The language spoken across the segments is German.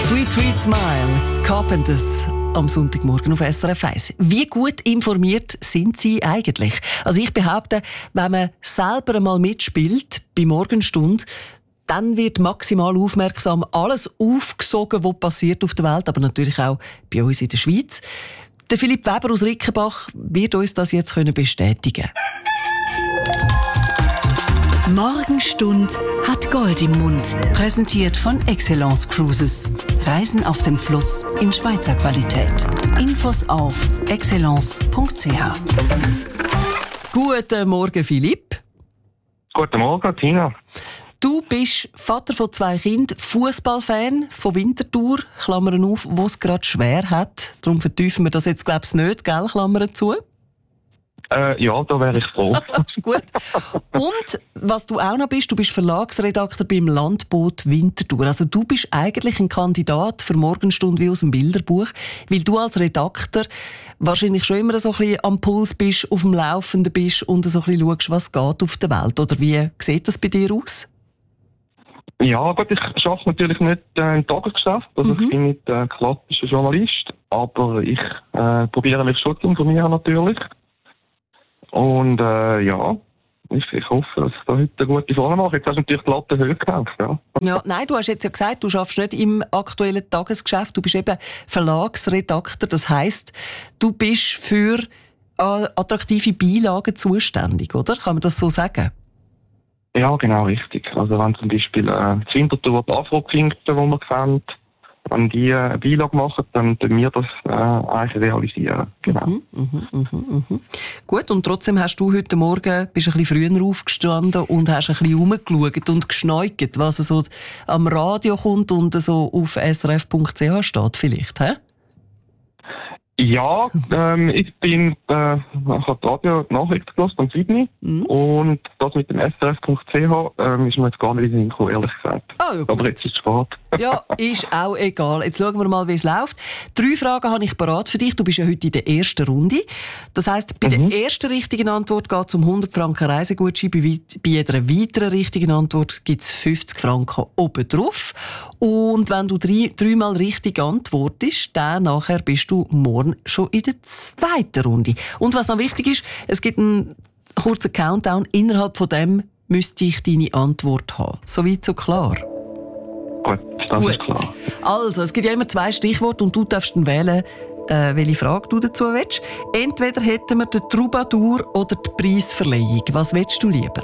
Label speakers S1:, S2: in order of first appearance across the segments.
S1: Sweet Sweet Smile, Carpenters am Sonntagmorgen auf SRF 1. Wie gut informiert sind Sie eigentlich? Also ich behaupte, wenn man selber einmal mitspielt bei Morgenstunde, dann wird maximal aufmerksam alles aufgesogen, was passiert auf der Welt, aber natürlich auch bei uns in der Schweiz. Der Philipp Weber aus Rickenbach wird uns das jetzt bestätigen können.
S2: Morgenstund hat Gold im Mund. Präsentiert von Excellence Cruises. Reisen auf dem Fluss in Schweizer Qualität. Infos auf excellence.ch.
S1: Guten Morgen, Philipp.
S3: Guten Morgen, Tina.
S1: Du bist Vater von 2 Kindern, Fußballfan von Winterthur, Klammern auf, wo es gerade schwer hat. Darum vertiefen wir das jetzt, glaube ich, nicht, gell? Klammern zu.
S3: Ja, da wäre ich froh.
S1: Gut. Und was du auch noch bist, du bist Verlagsredakteur beim Landboot Winterthur. Also du bist eigentlich ein Kandidat für Morgenstunde wie aus dem Bilderbuch, weil du als Redakteur wahrscheinlich schon immer so ein bisschen am Puls bist, auf dem Laufenden bist und so ein bisschen schaust, was geht auf der Welt. Oder wie sieht das bei dir aus?
S3: Ja, gut, ich arbeite natürlich nicht im Tagesgeschäft, also ich bin nicht klassischer Journalist, aber ich probiere mich schon zu informieren natürlich. Und ja, ich hoffe, dass ich da heute eine gute Folge mache. Jetzt hast du natürlich die Latte hoch gehängt, ja.
S1: Ja. Nein, du hast jetzt ja gesagt, du arbeitest nicht im aktuellen Tagesgeschäft, du bist eben Verlagsredakteur. Das heisst, du bist für attraktive Beilagen zuständig, oder? Kann man das so sagen?
S3: Ja, genau, richtig. Also wenn zum Beispiel das Winterthur die Afro-Klinken, die man kennt, wenn die eine Beilage machen, dann wir das eigentlich realisieren. Genau.
S1: Gut, und trotzdem hast du heute Morgen bist ein bisschen früher aufgestanden und hast ein bisschen rumgeschaut und geschneugt, was so am Radio kommt und so auf srf.ch steht vielleicht, hä?
S3: Ja, ich bin, ich habe die Radio-Nachrichten gehört am Sydney und das mit dem srf.ch ist mir jetzt gar nicht in den Sinn gekommen, ehrlich gesagt.
S1: Ah, ja,
S3: aber jetzt ist es spät.
S1: Ja, ist auch egal. Jetzt schauen wir mal, wie es läuft. 3 Fragen habe ich parat für dich. Du bist ja heute in der ersten Runde. Das heisst, bei der ersten richtigen Antwort geht es um 100 Franken Reisegutschein. Bei jeder weiteren richtigen Antwort gibt es 50 Franken obendrauf. Und wenn du 3 Mal richtig antwortest, dann nachher bist du morgen schon in der zweiten Runde. Und was noch wichtig ist, es gibt einen kurzen Countdown. Innerhalb von dem müsste ich deine Antwort haben. Soweit so klar?
S3: Gut, das ist klar.
S1: Also, es gibt ja immer 2 Stichworte und du darfst dann wählen, welche Frage du dazu willst. Entweder hätten wir den Troubadour oder die Preisverleihung. Was willst du lieber?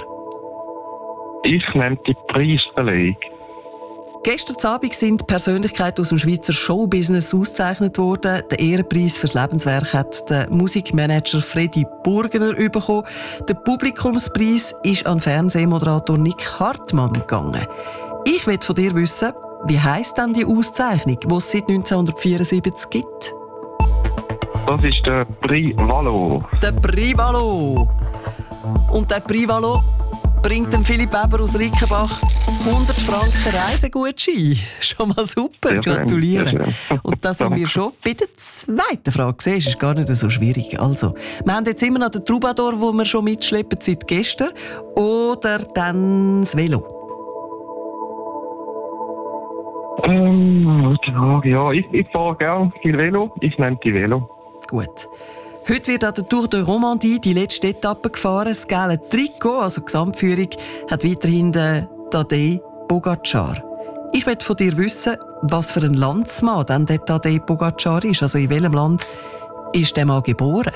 S3: Ich nehme die Preisverleihung.
S1: Gestern Abend sind Persönlichkeiten aus dem Schweizer Showbusiness ausgezeichnet worden. Den Ehrenpreis fürs Lebenswerk hat der Musikmanager Freddy Burgener bekommen. Der Publikumspreis ist an Fernsehmoderator Nick Hartmann gegangen. Ich will von dir wissen, wie heisst denn die Auszeichnung, die es seit 1974 gibt?
S3: Das ist der Prix Valo.
S1: Der Prix Valo. Und der Prix Valo bringt dem Philipp Weber aus Rickenbach 100 Franken Reisegutschein. Schon mal super,
S3: sehr
S1: gratuliere.
S3: Schön.
S1: Und das haben wir schon bei der zweiten Frage gesehen. Ist gar nicht so schwierig. Also, wir haben jetzt immer noch den Troubadour, den wir schon mitschleppen seit gestern. Oder dann das Velo.
S3: Ja, ich fahre gerne viel Velo. Ich nehme die Velo.
S1: Gut. Heute wird an der Tour de Romandie die letzte Etappe gefahren. Das gelbe Trikot, also die Gesamtführung, hat weiterhin den Tadej Pogačar. Ich möchte von dir wissen, was für ein Landsmann denn der Tadej Pogačar ist. Also in welchem Land ist der Mann geboren?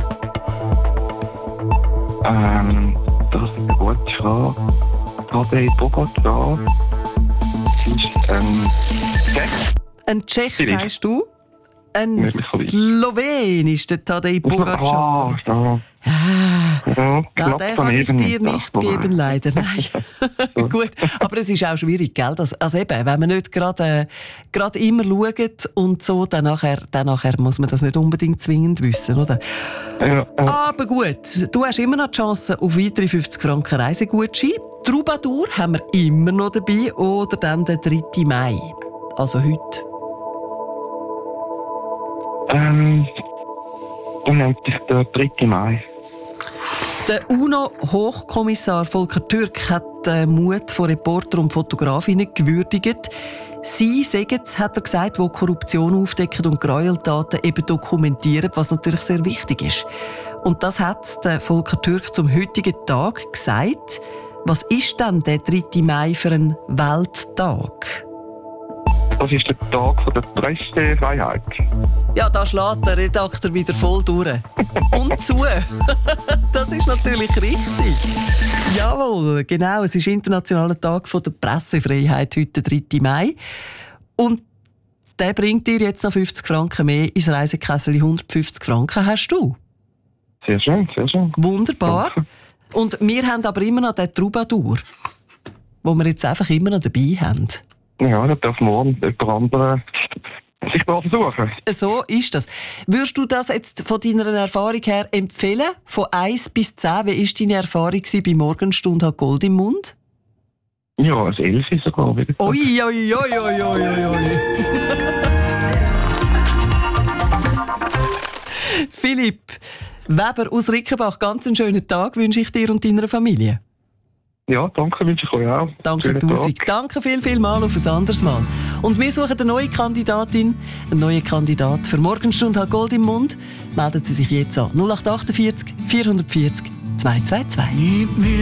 S3: Das ist eine gute Frage. Tadej Pogačar ist Tschech.
S1: Ein Tschech, sagst du? Ein Slowen ist der Tadej Pogačar. Den kann ich dir nicht geben, leider. Nein. Gut, aber es ist auch schwierig, gell? Also eben, wenn man nicht gerade immer schaut und so, dann nachher muss man das nicht unbedingt zwingend wissen, oder?
S3: Ja.
S1: Aber gut, du hast immer noch die Chance auf weitere 50 Franken Reisegutschein. Troubadour haben wir immer noch dabei oder dann der 3. Mai, also heute.
S3: Dann nennt sich der 3. Mai.
S1: Der UNO-Hochkommissar Volker Türk hat den Mut von Reportern und Fotografinnen gewürdigt. Sie sagen es, hat er gesagt, die Korruption aufdecken und Gräueltaten eben dokumentieren, was natürlich sehr wichtig ist. Und das hat der Volker Türk zum heutigen Tag gesagt. Was ist denn der 3. Mai für ein Welttag?
S3: Das ist der Tag der Pressefreiheit.
S1: Ja, da schlägt der Redakteur wieder voll durch. Und zu. Das ist natürlich richtig. Jawohl, genau. Es ist Internationaler Tag der Pressefreiheit, heute der 3. Mai. Und der bringt dir jetzt noch 50 Franken mehr ins Reisekessel. 150 Franken hast du.
S3: Sehr schön, sehr schön.
S1: Wunderbar.
S3: Danke.
S1: Und wir haben aber immer noch den Troubadour, den wir jetzt einfach immer noch dabei haben.
S3: Ja, da darf morgen jemand anderes sich da versuchen.
S1: So ist das. Würdest du das jetzt von deiner Erfahrung her empfehlen? Von 1 bis 10, wie war deine Erfahrung bei Morgenstunde hat Gold im Mund?
S3: Ja, ein 11 sogar wieder.
S1: Ui, ui, ui, ui, ui, ui. Philipp Weber aus Rickenbach, ganz einen schönen Tag wünsche ich dir und deiner Familie.
S3: Ja, danke, wünsche ich euch auch.
S1: Danke
S3: Schönen
S1: tausend.
S3: Tag.
S1: Danke viel mal auf ein anderes Mal. Und wir suchen eine neue Kandidatin, einen neuen Kandidat für Morgenstunde hat Gold im Mund. Melden Sie sich jetzt an 0848 440 222.